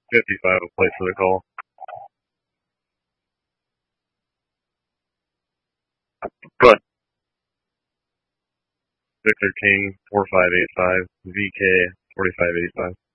55 will play for the call. But Victor King 4585, VK 4585.